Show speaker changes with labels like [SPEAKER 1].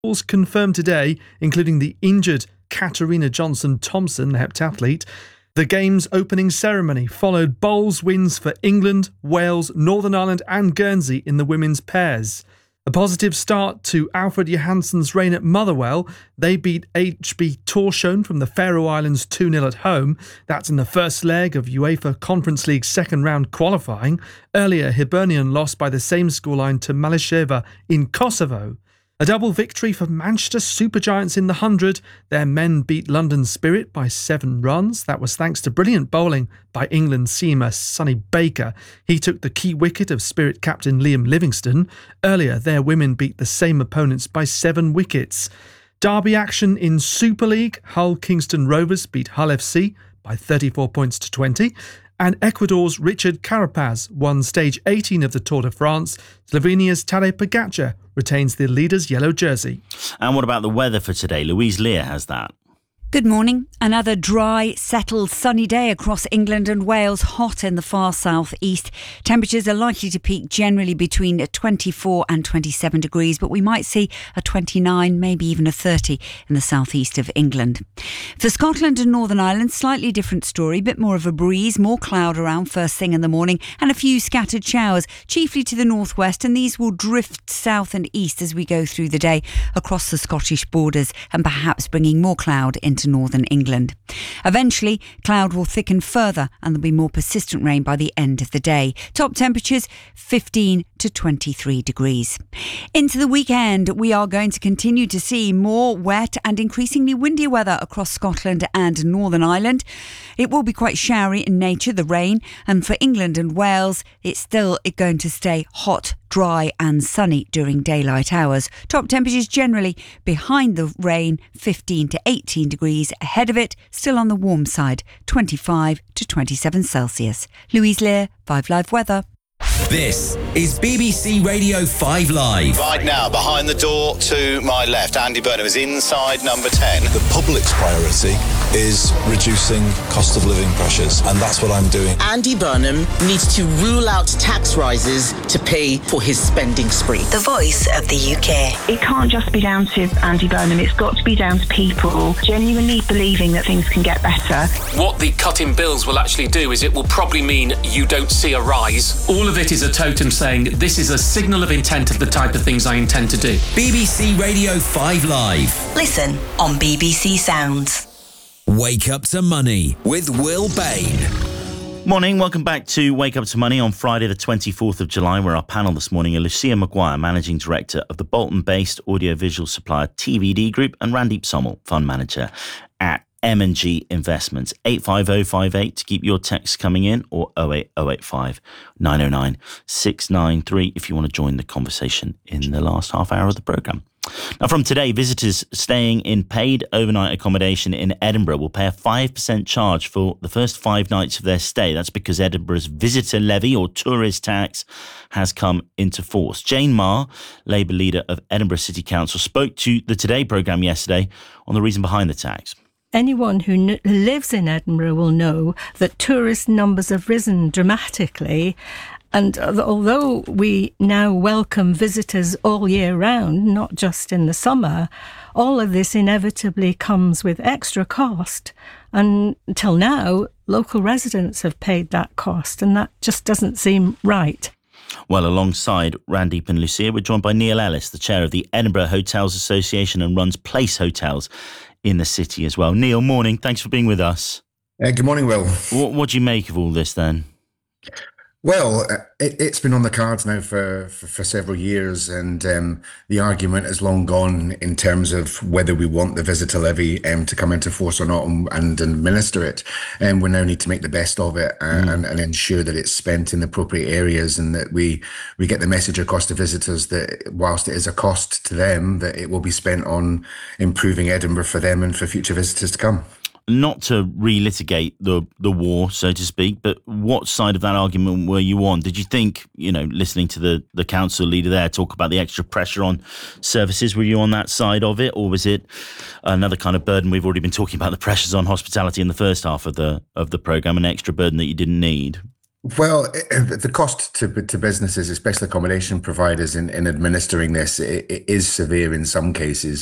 [SPEAKER 1] All confirmed today, including the injured Katarina Johnson-Thompson, the heptathlete. The Games opening ceremony followed bowls wins for England, Wales, Northern Ireland and Guernsey in the women's pairs. A positive start to Alfred Johansson's reign at Motherwell. They beat HB Tórshavn from the Faroe Islands 2-0 at home. That's in the first leg of UEFA Conference League second round qualifying. Earlier, Hibernian lost by the same scoreline to Maleševa in Kosovo. A double victory for Manchester Supergiants in the 100. Their men beat London Spirit by 7 runs. That was thanks to brilliant bowling by England seamer Sonny Baker. He took the key wicket of Spirit captain Liam Livingstone. Earlier, their women beat the same opponents by 7 wickets. Derby action in Super League. Hull Kingston Rovers beat Hull FC by 34 points to 20. And Ecuador's Richard Carapaz won stage 18 of the Tour de France. Slovenia's Tadej Pogačar retains the leader's yellow jersey.
[SPEAKER 2] And what about the weather for today? Louise Lear has that.
[SPEAKER 3] Good morning. Another dry, settled, sunny day across England and Wales, hot in the far southeast. Temperatures are likely to peak generally between 24 and 27 degrees, but we might see a 29, maybe even a 30 in the southeast of England. For Scotland and Northern Ireland, slightly different story, bit more of a breeze, more cloud around first thing in the morning and a few scattered showers, chiefly to the northwest, and these will drift south and east as we go through the day across the Scottish borders and perhaps bringing more cloud into northern England. Eventually, cloud will thicken further and there'll be more persistent rain by the end of the day. Top temperatures 15 to 23 degrees. Into the weekend, we are going to continue to see more wet and increasingly windy weather across Scotland and Northern Ireland. It will be quite showery in nature, the rain, and for England and Wales, it's still going to stay hot, dry and sunny during daylight hours. Top temperatures generally behind the rain, 15 to 18 degrees. Ahead of it, still on the warm side, 25 to 27 Celsius. Louise Lear, 5 Live Weather.
[SPEAKER 4] This is BBC Radio 5 Live.
[SPEAKER 5] Right now, behind the door to my left, Andy Burnham is inside number 10.
[SPEAKER 6] The public's priority is reducing cost of living pressures, and that's what I'm doing.
[SPEAKER 7] Andy Burnham needs to rule out tax rises to pay for his spending spree.
[SPEAKER 8] The voice of the UK.
[SPEAKER 9] It can't just be down to Andy Burnham, it's got to be down to people genuinely believing that things can get better.
[SPEAKER 10] What the cut in bills will actually do is it will probably mean you don't see a rise. All of it is a totem saying this is a signal of intent of the type of things I intend to do.
[SPEAKER 4] BBC Radio 5 Live.
[SPEAKER 8] Listen on BBC Sounds.
[SPEAKER 4] Wake Up to Money with Will Bain.
[SPEAKER 2] Morning, welcome back to Wake Up to Money on Friday the 24th of July, where our panel this morning are Lucia Maguire, Managing Director of the Bolton-based audiovisual supplier TVD Group, and Randeep Somal, Fund Manager at M&G Investments. 85058 to keep your texts coming in, or 08085 909 693 if you want to join the conversation in the last half hour of the programme. Now, from today, visitors staying in paid overnight accommodation in Edinburgh will pay a 5% charge for the first 5 nights of their stay. That's because Edinburgh's visitor levy, or tourist tax, has come into force. Jane Marr, Labour leader of Edinburgh City Council, spoke to the Today programme yesterday on the reason behind the tax.
[SPEAKER 11] Anyone who lives in Edinburgh will know that tourist numbers have risen dramatically. And although we now welcome visitors all year round, not just in the summer, all of this inevitably comes with extra cost. And until now, local residents have paid that cost, and that just doesn't seem right.
[SPEAKER 2] Well, alongside Randeep and Lucia, we're joined by Neil Ellis, the chair of the Edinburgh Hotels Association and runs Place Hotels in the city as well. Neil, morning. Thanks for being with us.
[SPEAKER 12] Good morning, Will.
[SPEAKER 2] What do you make of all this then?
[SPEAKER 12] Well, it's been on the cards now for several years, and the argument is long gone in terms of whether we want the visitor levy to come into force or not and administer it. And we now need to make the best of it and ensure that it's spent in the appropriate areas, and that we get the message across to visitors that whilst it is a cost to them, that it will be spent on improving Edinburgh for them and for future visitors to come.
[SPEAKER 2] Not to relitigate the war, so to speak, but what side of that argument were you on? Did you think, listening to the council leader there talk about the extra pressure on services, were you on that side of it, or was it another kind of burden? We've already been talking about the pressures on hospitality in the first half of the programme, an extra burden that you didn't need.
[SPEAKER 12] Well, the cost to businesses, especially accommodation providers, in administering this, it is severe in some cases.